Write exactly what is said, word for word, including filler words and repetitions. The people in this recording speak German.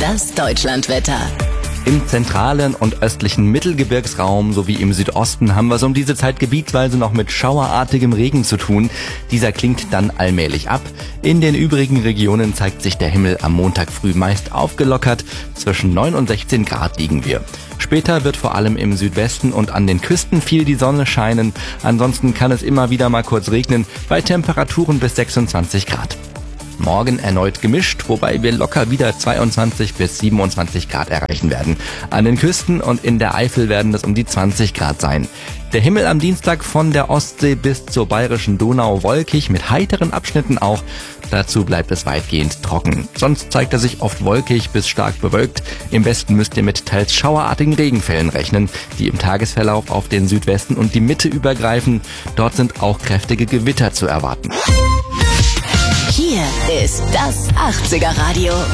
Das Deutschlandwetter. Im zentralen und östlichen Mittelgebirgsraum sowie im Südosten haben wir es um diese Zeit gebietsweise noch mit schauerartigem Regen zu tun. Dieser klingt dann allmählich ab. In den übrigen Regionen zeigt sich der Himmel am Montag früh meist aufgelockert. Zwischen neun und sechzehn Grad liegen wir. Später wird vor allem im Südwesten und an den Küsten viel die Sonne scheinen. Ansonsten kann es immer wieder mal kurz regnen, bei Temperaturen bis sechsundzwanzig Grad. Morgen erneut gemischt, wobei wir locker wieder zweiundzwanzig bis siebenundzwanzig Grad erreichen werden. An den Küsten und in der Eifel werden es um die zwanzig Grad sein. Der Himmel am Dienstag von der Ostsee bis zur bayerischen Donau wolkig, mit heiteren Abschnitten auch. Dazu bleibt es weitgehend trocken. Sonst zeigt er sich oft wolkig bis stark bewölkt. Im Westen müsst ihr mit teils schauerartigen Regenfällen rechnen, die im Tagesverlauf auf den Südwesten und die Mitte übergreifen. Dort sind auch kräftige Gewitter zu erwarten. Hier ist das achtziger Radio.